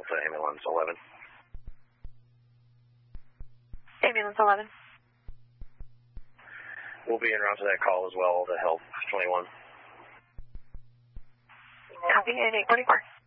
Delta, ambulance 11. Ambulance 11. We'll be en route to that call as well to help 21. Copy, and 844.